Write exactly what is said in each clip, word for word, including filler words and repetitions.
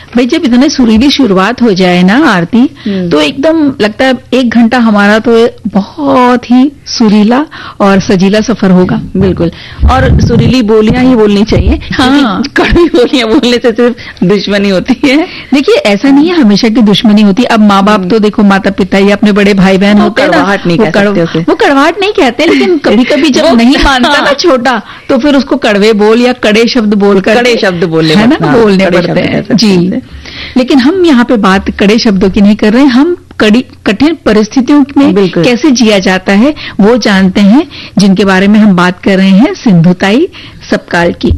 भाई जब इतने सुरीली शुरुआत हो जाए ना आरती, तो एकदम लगता है एक घंटा हमारा तो बहुत ही सुरीला और सजीला सफर होगा। बिल्कुल, और सुरीली बोलियां ही बोलनी चाहिए। हाँ, कड़वी बोलियां बोलने से सिर्फ दुश्मनी होती है। देखिए ऐसा नहीं है हमेशा की दुश्मनी होती। अब माँ बाप तो देखो, माता पिता या अपने बड़े भाई बहन होते हैं ना, नहीं वो, कड़, वो कड़वाहट नहीं कहते, लेकिन कभी कभी जब नहीं मानता ना छोटा, तो फिर उसको कड़वे बोल या कड़े शब्द बोलकर कड़े शब्द बोलने है ना, बोलने पड़ते हैं जी। लेकिन हम यहाँ पे बात कड़े शब्दों की नहीं कर रहे हैं, हम कड़ी कठिन परिस्थितियों में कैसे जिया जाता है वो जानते हैं, जिनके बारे में हम बात कर रहे हैं, सिंधुताई सपकाल की।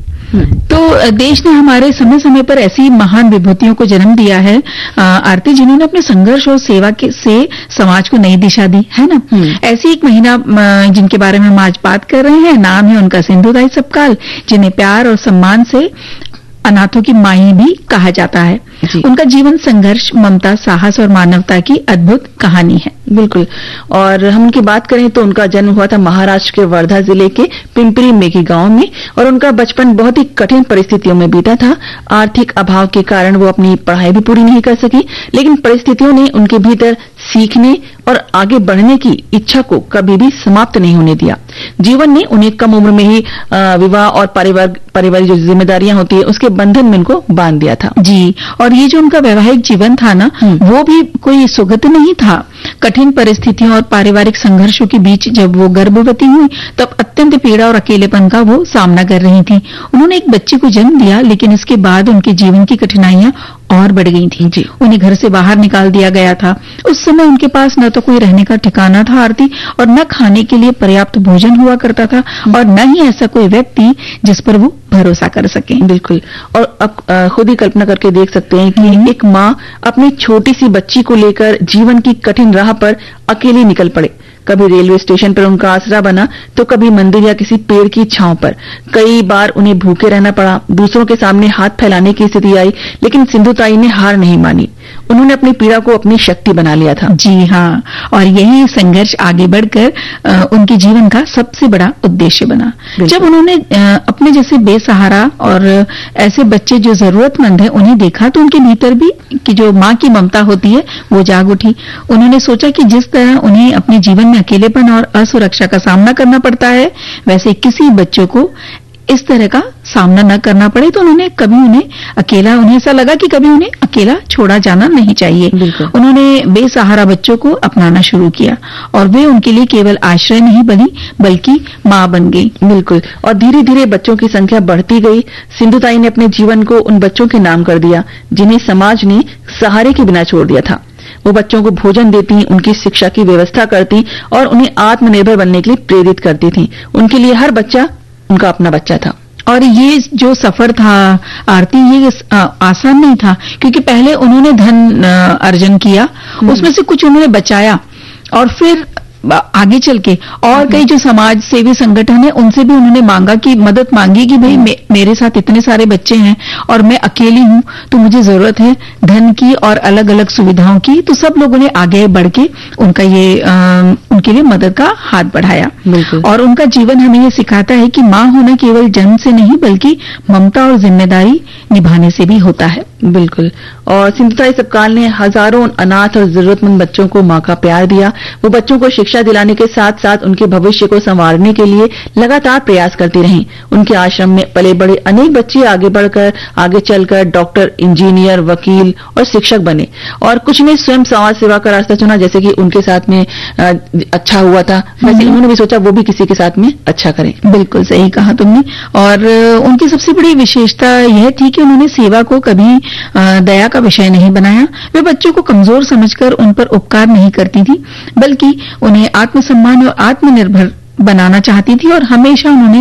तो देश ने हमारे समय समय पर ऐसी महान विभूतियों को जन्म दिया है आरती, जिन्होंने अपने संघर्ष और सेवा के से समाज को नई दिशा दी है ना। ऐसी एक महिला जिनके बारे में हम आज बात कर रहे हैं, नाम है उनका सिंधुताई सपकाल, जिन्हें प्यार और सम्मान से अनाथों की माई भी कहा जाता है। उनका जीवन संघर्ष, ममता, साहस और मानवता की अद्भुत कहानी है। बिल्कुल, और हम उनकी बात करें तो उनका जन्म हुआ था महाराष्ट्र के वर्धा जिले के पिंपरी मेघी गांव में, और उनका बचपन बहुत ही कठिन परिस्थितियों में बीता था। आर्थिक अभाव के कारण वो अपनी पढ़ाई भी पूरी नहीं कर सकी, लेकिन परिस्थितियों ने उनके भीतर सीखने और आगे बढ़ने की इच्छा को कभी भी समाप्त नहीं होने दिया। जीवन ने उन्हें कम उम्र में ही विवाह और परिवार पारिवारिक जो जिम्मेदारियां होती है उसके बंधन में उनको बांध दिया था जी। और ये जो उनका वैवाहिक जीवन था ना, वो भी कोई सुगत नहीं था। कठिन परिस्थितियों और पारिवारिक संघर्षों के बीच जब वो गर्भवती हुई, तब अत्यंत पीड़ा और अकेलेपन का वो सामना कर रही थी। उन्होंने एक बच्चे को जन्म दिया, लेकिन इसके बाद उनके जीवन की कठिनाइयां और बढ़ गई थी जी। उन्हें घर से बाहर निकाल दिया गया था। उस समय उनके पास न तो कोई रहने का ठिकाना था आरती, और न खाने के लिए पर्याप्त भोजन हुआ करता था, और न ही ऐसा कोई व्यक्ति जिस पर वो भरोसा कर सके। बिल्कुल, और अब खुद ही कल्पना करके देख सकते हैं कि एक माँ अपनी छोटी सी बच्ची को लेकर जीवन की कठिन राह पर अकेली निकल पड़े। कभी रेलवे स्टेशन पर उनका आसरा बना, तो कभी मंदिर या किसी पेड़ की छांव पर। कई बार उन्हें भूखे रहना पड़ा, दूसरों के सामने हाथ फैलाने की स्थिति आई, लेकिन सिंधुताई ने हार नहीं मानी। उन्होंने अपनी पीड़ा को अपनी शक्ति बना लिया था। जी हाँ, और यही संघर्ष आगे बढ़कर आ, उनके जीवन का सबसे बड़ा उद्देश्य बना। जब उन्होंने आ, अपने जैसे बेसहारा और ऐसे बच्चे जो जरूरतमंद हैं उन्हें देखा, तो उनके भीतर भी कि जो माँ की ममता होती है वो जाग उठी। उन्होंने सोचा कि जिस तरह उन्हें अपने जीवन में अकेलेपन और असुरक्षा का सामना करना पड़ता है, वैसे किसी बच्चों को इस तरह का सामना न करना पड़े। तो उन्होंने कभी उन्हें अकेला उन्हें ऐसा लगा कि कभी उन्हें अकेला छोड़ा जाना नहीं चाहिए। उन्होंने बेसहारा बच्चों को अपनाना शुरू किया, और वे उनके लिए केवल आश्रय नहीं बनी, बल्कि माँ बन गई। बिल्कुल, और धीरे धीरे बच्चों की संख्या बढ़ती गई। सिंधुताई ने अपने जीवन को उन बच्चों के नाम कर दिया जिन्हें समाज ने सहारे के बिना छोड़ दिया था। वो बच्चों को भोजन देती, उनकी शिक्षा की व्यवस्था करती और उन्हें आत्मनिर्भर बनने के लिए प्रेरित करती थी। उनके लिए हर बच्चा उनका अपना बच्चा था। और ये जो सफर था आरती, ये आसान नहीं था, क्योंकि पहले उन्होंने धन अर्जन किया, उसमें से कुछ उन्होंने बचाया, और फिर आगे चल के और कई जो समाज सेवी संगठन है उनसे भी उन्होंने मांगा कि मदद मांगी कि भाई मे, मेरे साथ इतने सारे बच्चे हैं और मैं अकेली हूं, तो मुझे जरूरत है धन की और अलग अलग सुविधाओं की। तो सब लोगों ने आगे बढ़ के उनका ये आ, उनके लिए मदद का हाथ बढ़ाया। और उनका जीवन हमें ये सिखाता है कि माँ होना केवल जन्म से नहीं, बल्कि ममता और जिम्मेदारी निभाने से भी होता है। बिल्कुल, और सिंधुताई सपकाल ने हजारों अनाथ और जरूरतमंद बच्चों को माँ का प्यार दिया। वो बच्चों को शिक्षा दिलाने के साथ साथ उनके भविष्य को संवारने के लिए लगातार प्रयास करती रहीं। उनके आश्रम में पले बड़े अनेक बच्चे आगे बढ़कर आगे चलकर डॉक्टर, इंजीनियर, वकील और शिक्षक बने, और कुछ ने स्वयं समाज सेवा का रास्ता चुना, जैसे कि उनके साथ में अच्छा हुआ था, वैसे उन्होंने भी सोचा वो भी किसी के साथ में अच्छा करें। बिल्कुल सही कहा तुमने। और उनकी सबसे बड़ी विशेषता यह थी कि उन्होंने सेवा को कभी दया का विषय नहीं बनाया। वे बच्चों को कमजोर समझकर उन पर उपकार नहीं करती थी, बल्कि उन्हें आत्मसम्मान और आत्मनिर्भर बनाना चाहती थी। और हमेशा उन्होंने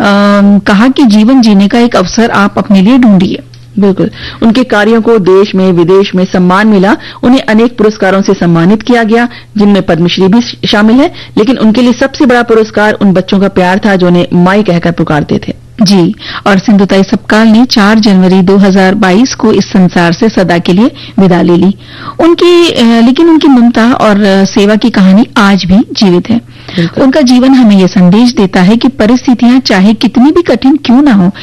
आ, कहा कि जीवन जीने का एक अवसर आप अपने लिए ढूंढिए। बिल्कुल, उनके कार्यों को देश में विदेश में सम्मान मिला। उन्हें अनेक पुरस्कारों से सम्मानित किया गया, जिनमें पद्मश्री भी शामिल है। लेकिन उनके लिए सबसे बड़ा पुरस्कार उन बच्चों का प्यार था जो उन्हें माई कहकर पुकारते थे। जी, और सिंधुताई सपकाल ने चार जनवरी दो हज़ार बाईस को इस संसार से सदा के लिए विदा ले ली। उनकी लेकिन उनकी ममता और सेवा की कहानी आज भी जीवित है। उनका जीवन हमें यह संदेश देता है कि परिस्थितियां चाहे कितनी भी कठिन क्यों ना हो,